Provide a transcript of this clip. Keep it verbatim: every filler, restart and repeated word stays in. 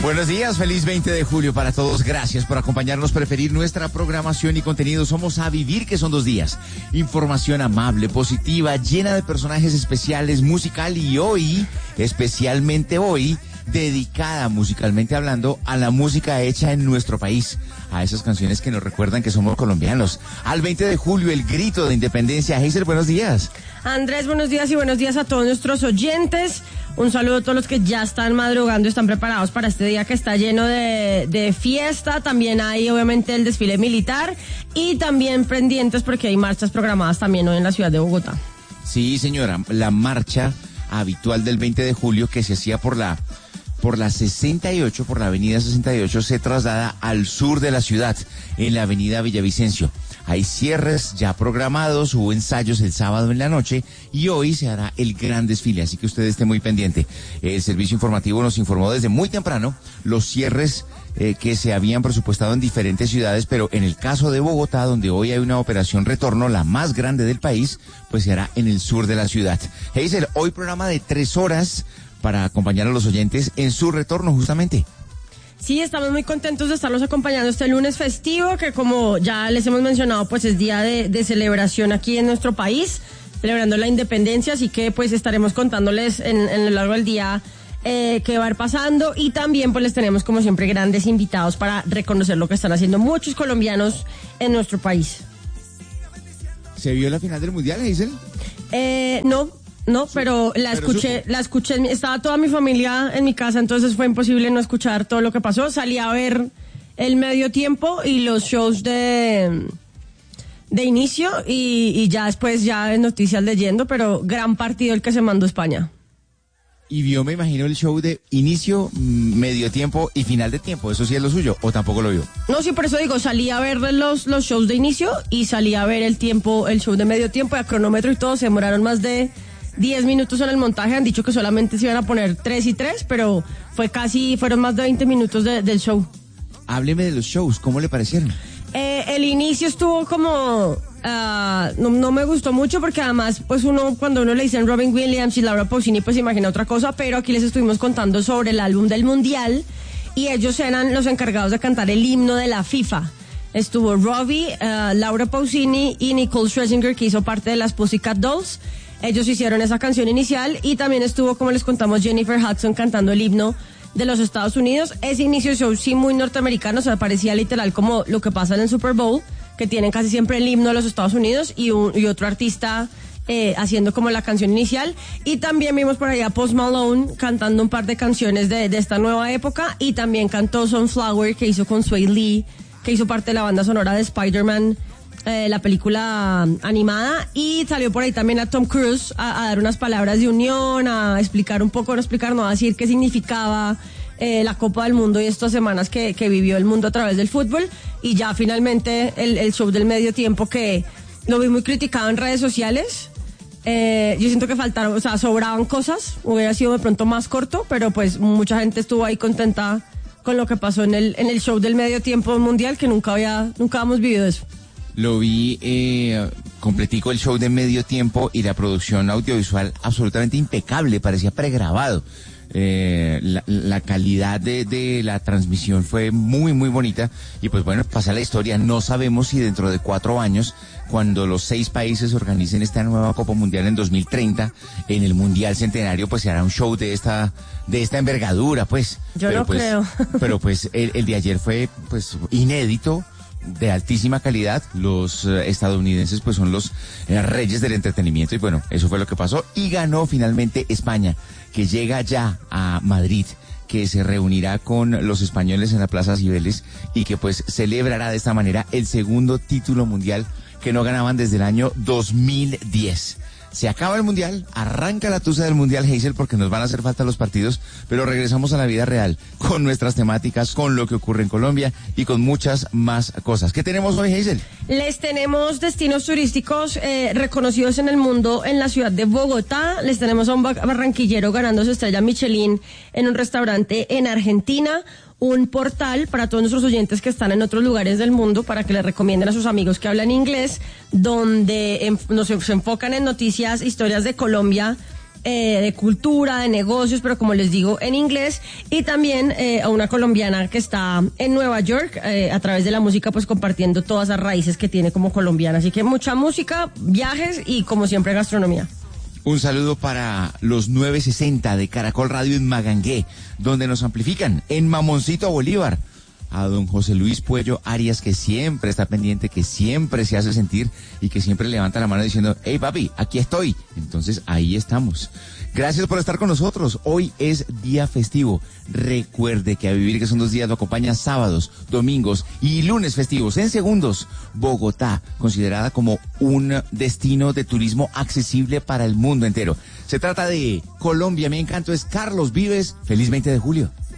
Buenos días, feliz veinte de julio para todos. Gracias por acompañarnos, preferir nuestra programación y contenido. Somos A Vivir, que son dos días. Información amable, positiva, llena de personajes especiales, musical y hoy, especialmente hoy, dedicada musicalmente hablando a la música hecha en nuestro país, a esas canciones que nos recuerdan que somos colombianos. Al veinte de julio, el grito de independencia. Hazel, buenos días. Andrés, buenos días y buenos días a todos nuestros oyentes. Un saludo a todos los que ya están madrugando, están preparados para este día que está lleno de, de fiesta. También hay obviamente el desfile militar y también pendientes porque hay marchas programadas también hoy en la ciudad de Bogotá. Sí, señora, la marcha habitual del veinte de julio que se hacía por la por la sesenta y ocho, por la avenida sesenta y ocho, se traslada al sur de la ciudad, en la avenida Villavicencio. Hay cierres ya programados, hubo ensayos el sábado en la noche y hoy se hará el gran desfile, así que usted esté muy pendiente. El servicio informativo nos informó desde muy temprano los cierres eh, que se habían presupuestado en diferentes ciudades, pero en el caso de Bogotá, donde hoy hay una operación retorno, la más grande del país, pues se hará en el sur de la ciudad. Hazel, hoy programa de tres horas para acompañar a los oyentes en su retorno justamente. Sí, estamos muy contentos de estarlos acompañando este lunes festivo, que como ya les hemos mencionado, pues es día de, de celebración aquí en nuestro país, celebrando la independencia, así que pues estaremos contándoles en, en lo largo del día eh, qué va a ir pasando, y también pues les tenemos como siempre grandes invitados para reconocer lo que están haciendo muchos colombianos en nuestro país. ¿Se vio la final del Mundial, Hazel? Eh, no. No, pero la pero escuché, supo. la escuché, estaba toda mi familia en mi casa, entonces fue imposible no escuchar todo lo que pasó. Salí a ver el medio tiempo y los shows de, de inicio y, y ya después ya en noticias leyendo, pero gran partido el que se mandó España. Y vio, me imagino, el show de inicio, medio tiempo y final de tiempo. ¿Eso sí es lo suyo o tampoco lo vio? No, sí, por eso digo, salí a ver los, los shows de inicio y salí a ver el tiempo, el show de medio tiempo y a cronómetro y todo. Se demoraron más de diez minutos en el montaje. Han dicho que solamente se iban a poner tres y tres, pero fue casi, fueron más de veinte minutos de, del show. Hábleme de los shows, ¿cómo le parecieron? Eh, el inicio estuvo como, uh, no, no me gustó mucho porque además, pues uno, cuando uno le dicen Robin Williams y Laura Pausini, pues imagina otra cosa, pero aquí les estuvimos contando sobre el álbum del Mundial y ellos eran los encargados de cantar el himno de la FIFA. Estuvo Robbie, uh, Laura Pausini y Nicole Scherzinger, que hizo parte de las Pussycat Dolls. Ellos hicieron esa canción inicial y también estuvo, como les contamos, Jennifer Hudson cantando el himno de los Estados Unidos. Ese inicio de show sí muy norteamericano, o sea, parecía literal como lo que pasa en el Super Bowl, que tienen casi siempre el himno de los Estados Unidos y, un, y otro artista eh, haciendo como la canción inicial. Y también vimos por allá a Post Malone cantando un par de canciones de, de esta nueva época y también cantó Sunflower, que hizo con Sway Lee, que hizo parte de la banda sonora de Spider-Man, Eh, la película animada, y salió por ahí también a Tom Cruise a, a dar unas palabras de unión, a explicar un poco, no explicar, no a decir qué significaba eh, la Copa del Mundo y estas semanas que, que vivió el mundo a través del fútbol. Y ya finalmente el, el show del medio tiempo, que lo vi muy criticado en redes sociales. Eh, yo siento que faltaron, o sea, sobraban cosas, hubiera sido de pronto más corto, pero pues mucha gente estuvo ahí contenta con lo que pasó en el, en el show del medio tiempo mundial, que nunca había, nunca habíamos vivido eso. Lo vi eh, completico el show de medio tiempo y la producción audiovisual absolutamente impecable, parecía pregrabado. Eh, la, la calidad de, de la transmisión fue muy, muy bonita y pues bueno, pasa la historia. No sabemos si dentro de cuatro años, cuando los seis países organicen esta nueva Copa Mundial en dos mil treinta, en el Mundial Centenario, pues se hará un show de esta de esta envergadura, pues. Yo pero no pues, creo. Pero pues el, el de ayer fue pues inédito, de altísima calidad. Los eh, estadounidenses pues son los eh, reyes del entretenimiento y bueno, eso fue lo que pasó y ganó finalmente España, que llega ya a Madrid, que se reunirá con los españoles en la Plaza Cibeles y que pues celebrará de esta manera el segundo título mundial que no ganaban desde el año dos mil diez. Se acaba el Mundial, arranca la tusa del Mundial, Hazel, porque nos van a hacer falta los partidos, pero regresamos a la vida real, con nuestras temáticas, con lo que ocurre en Colombia y con muchas más cosas. ¿Qué tenemos hoy, Hazel? Les tenemos destinos turísticos eh, reconocidos en el mundo en la ciudad de Bogotá. Les tenemos a un barranquillero ganando su estrella Michelin en un restaurante en Argentina. Un portal para todos nuestros oyentes que están en otros lugares del mundo, para que les recomienden a sus amigos que hablan inglés, donde en, nos se enfocan en noticias, historias de Colombia eh, de cultura, de negocios, pero como les digo, en inglés, y también eh, a una colombiana que está en Nueva York, eh, a través de la música, pues compartiendo todas las raíces que tiene como colombiana. Así que mucha música, viajes y como siempre gastronomía. Un saludo para los novecientos sesenta de Caracol Radio en Magangué, donde nos amplifican, en Mamoncito Bolívar. A don José Luis Puello Arias, que siempre está pendiente, que siempre se hace sentir y que siempre levanta la mano diciendo, hey papi, aquí estoy. Entonces ahí estamos. Gracias por estar con nosotros. Hoy es día festivo. Recuerde que a vivir que son dos días lo acompañan sábados, domingos y lunes festivos. En segundos, Bogotá, considerada como un destino de turismo accesible para el mundo entero. Se trata de Colombia, mi encanto es Carlos Vives. Feliz veinte de julio.